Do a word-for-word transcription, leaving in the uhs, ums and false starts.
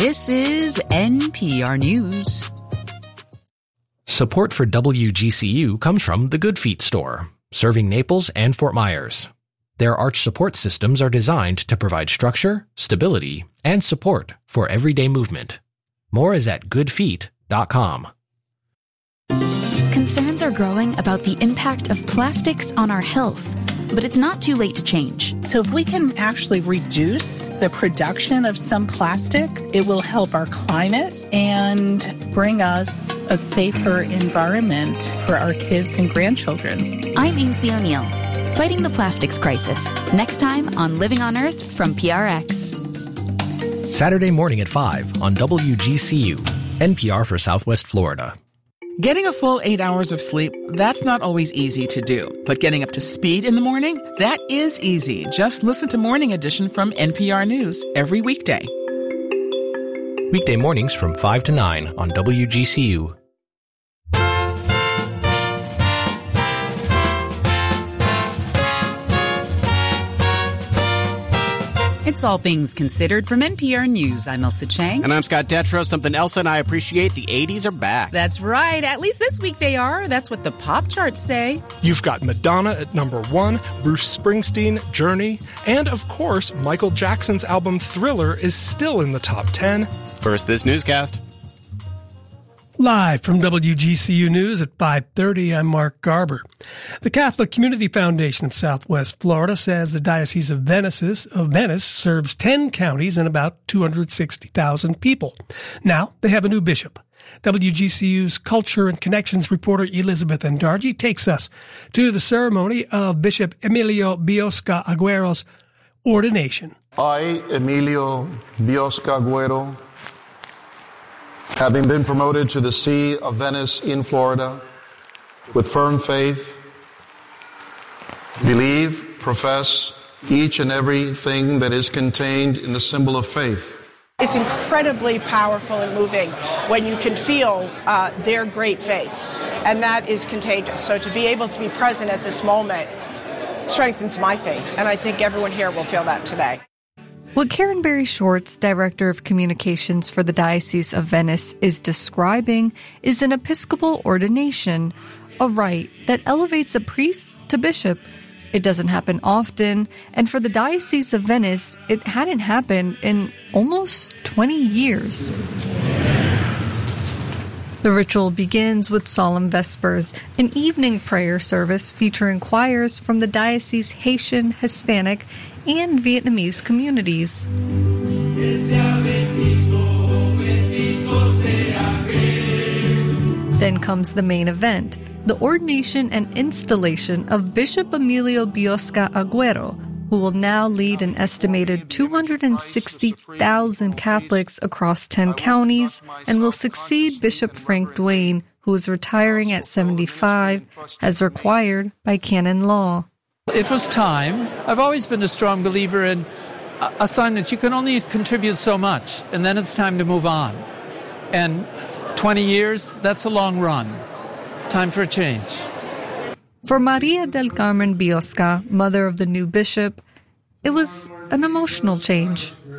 This is N P R News. Support for W G C U comes from the Good Feet store, serving Naples and Fort Myers. Their arch support systems are designed to provide structure, stability, and support for everyday movement. More is at good feet dot com. Concerns are growing about the impact of plastics on our health, but it's not too late to change. So if we can actually reduce the production of some plastic, it will help our climate and bring us a safer environment for our kids and grandchildren. I'm Ainsley O'Neill, fighting the plastics crisis. Next time on Living on Earth from P R X. Saturday morning at five on W G C U, N P R for Southwest Florida. Getting a full eight hours of sleep, that's not always easy to do. But getting up to speed in the morning, that is easy. Just listen to Morning Edition from N P R News every weekday. Weekday mornings from five to nine on W G C U. It's All Things Considered from N P R News. I'm Elsa Chang. And I'm Scott Detrow. Something Elsa and I appreciate. The eighties are back. That's right. At least this week they are. That's what the pop charts say. You've got Madonna at number one, Bruce Springsteen, Journey, and of course, Michael Jackson's album Thriller is still in the top ten. First, this newscast. Live from W G C U News at five thirty, I'm Mark Garber. The Catholic Community Foundation of Southwest Florida says the Diocese of Venice, of Venice serves ten counties and about two hundred sixty thousand people. Now they have a new bishop. W G C U's Culture and Connections reporter Elizabeth Andargi takes us to the ceremony of Bishop Emilio Biosca Agüero's ordination. I, Emilio Biosca Agüero, having been promoted to the See of Venice in Florida, with firm faith, believe, profess each and everything that is contained in the symbol of faith. It's incredibly powerful and moving when you can feel uh, their great faith, and that is contagious. So to be able to be present at this moment strengthens my faith, and I think everyone here will feel that today. What Karen Berry Schwartz, Director of Communications for the Diocese of Venice, is describing is an Episcopal ordination, a rite that elevates a priest to bishop. It doesn't happen often, and for the Diocese of Venice, it hadn't happened in almost twenty years. The ritual begins with solemn vespers, an evening prayer service featuring choirs from the diocese's Haitian, Hispanic, and Vietnamese communities. Then comes the main event, the ordination and installation of Bishop Emilio Biosca Agüero, who will now lead an estimated two hundred sixty thousand Catholics across ten counties and will succeed Bishop Frank Duane, who is retiring at seventy-five, as required by canon law. It was time. I've always been a strong believer in assignments. You can only contribute so much, and then it's time to move on. And twenty years, that's a long run. Time for a change. For Maria del Carmen Biosca, mother of the new bishop, it was an emotional change.